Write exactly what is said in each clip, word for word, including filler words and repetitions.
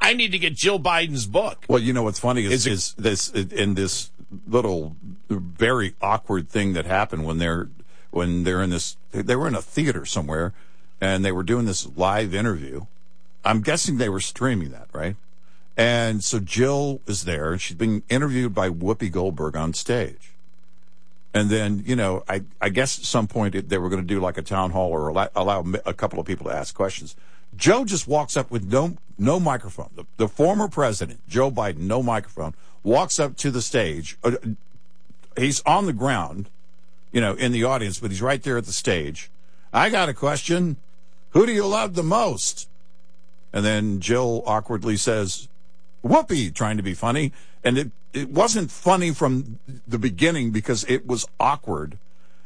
I need to get Jill Biden's book. Well, you know what's funny is, Is it- is this in this little very awkward thing that happened when they're when they're in this they were in a theater somewhere and they were doing this live interview. I'm guessing they were streaming that, right? And so Jill is there and she's being interviewed by Whoopi Goldberg on stage. And then, you know, I, I guess at some point they were going to do like a town hall or allow, allow a couple of people to ask questions. Joe just walks up with no no microphone. The, the former president, Joe Biden, no microphone, walks up to the stage. Uh, he's on the ground, you know, in the audience, but he's right there at the stage. I got a question. Who do you love the most? And then Jill awkwardly says, Whoopi, trying to be funny. And it, it wasn't funny from the beginning because it was awkward.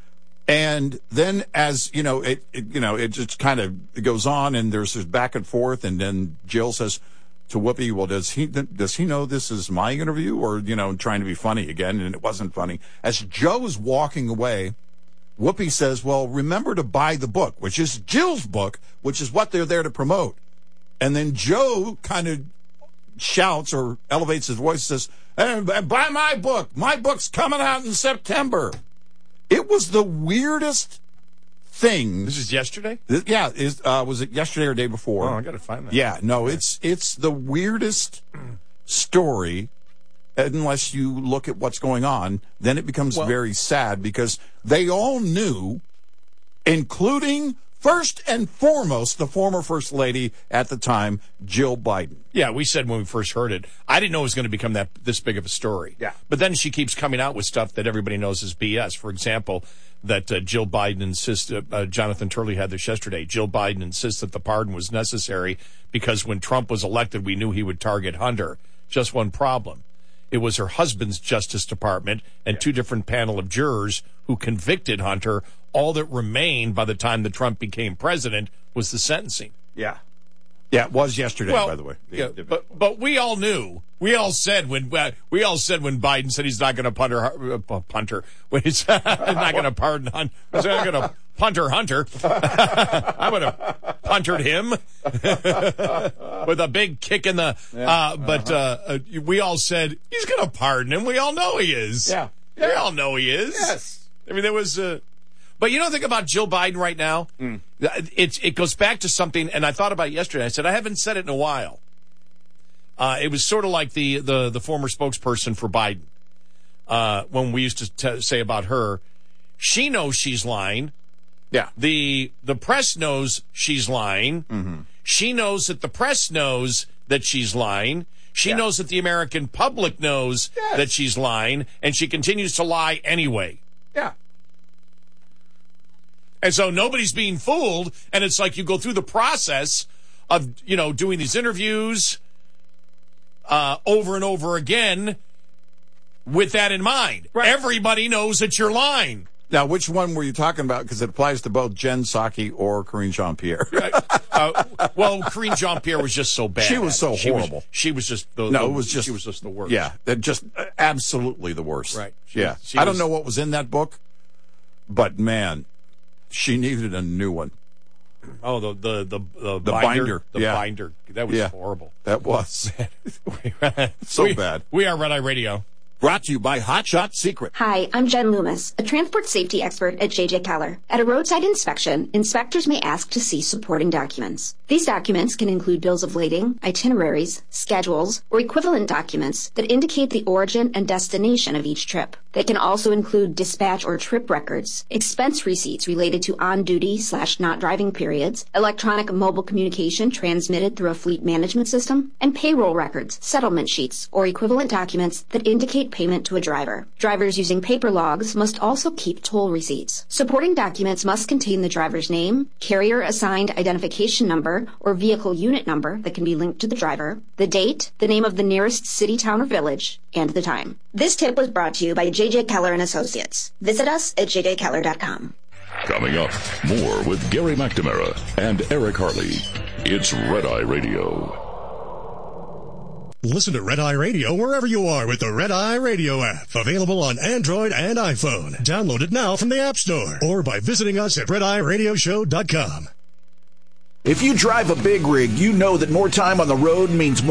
And then as, you know, it, it you know, it just kind of it goes on and there's this back and forth. And then Jill says to Whoopi, well, does he, does he know this is my interview or, you know, trying to be funny again? And it wasn't funny. As Joe is walking away, Whoopi says, well, remember to buy the book, which is Jill's book, which is what they're there to promote. And then Joe kind of shouts or elevates his voice and says, hey, buy my book. My book's coming out in September. It was the weirdest thing. This is yesterday? Th- yeah. Is, uh, was it yesterday or day before? Oh, I got to find that. Yeah. No, it's it's the weirdest story. Unless you look at what's going on, then it becomes Well, very sad because they all knew, including first and foremost the former First Lady at the time, Jill Biden. Yeah, we said when we first heard it, I didn't know it was going to become that this big of a story. Yeah. But then she keeps coming out with stuff that everybody knows is B S. For example, that uh, Jill Biden insists, uh, uh, Jonathan Turley had this yesterday, Jill Biden insists that the pardon was necessary because when Trump was elected, we knew he would target Hunter. Just one problem. It was her husband's Justice Department and two different panel of jurors who convicted Hunter. All that remained by the time that Trump became president was the sentencing. Yeah. Yeah, it was yesterday, Well, by the way. The- yeah, the- but but we all knew. We all said when uh, we all said when Biden said he's not going to punter uh, punter when he's not going to pardon Hunter, he's not going to punter Hunter. I would have puntered him with a big kick in the. Uh, but uh, uh, we all said he's going to pardon him. We all know he is. Yeah. we all know he is. Yes. I mean, there was. Uh, But you know, think about Jill Biden right now. Mm. It it goes back to something, and I thought about it yesterday. I said I haven't said it in a while. Uh, it was sort of like the the the former spokesperson for Biden uh, when we used to t- say about her. She knows she's lying. Yeah. The the press knows she's lying. Mm-hmm. She knows that the press knows that she's lying. She Yeah. knows that the American public knows Yes. that she's lying, and she continues to lie anyway. Yeah. And so nobody's being fooled, and it's like you go through the process of, you know, doing these interviews uh, over and over again with that in mind. Right. Everybody knows that you're lying. Now, which one were you talking about? Because it applies to both Jen Psaki or Karine Jean-Pierre. uh, well, Karine Jean-Pierre was just so bad. She was so she horrible. Was, she was just the, No, the, it was just she was just the worst. Yeah, that just uh, absolutely the worst. Right. She yeah. was- she I don't was- know what was in that book, but man, she needed a new one. Oh, the the the, the, The binder, binder. the Yeah. binder. That was Yeah. horrible. That was so we, bad. We are Red Eye Radio. Brought to you by Hot Shot Secret. Hi, I'm Jen Loomis, a transport safety expert at J J Keller. At a roadside inspection, inspectors may ask to see supporting documents. These documents can include bills of lading, itineraries, schedules, or equivalent documents that indicate the origin and destination of each trip. They can also include dispatch or trip records, expense receipts related to on-duty slash not driving periods, electronic mobile communication transmitted through a fleet management system, and payroll records, settlement sheets, or equivalent documents that indicate payment to a driver. Drivers using paper logs must also keep toll receipts. Supporting documents must contain the driver's name, carrier-assigned identification number, or vehicle unit number that can be linked to the driver, the date, the name of the nearest city, town, or village, and the time. This tip was brought to you by J J Keller and Associates. Visit us at j j keller dot com. Coming up, more with Gary McNamara and Eric Harley. It's Red Eye Radio. Listen to Red Eye Radio wherever you are with the Red Eye Radio app. Available on Android and iPhone. Download it now from the App Store or by visiting us at red eye radio show dot com. If you drive a big rig, you know that more time on the road means more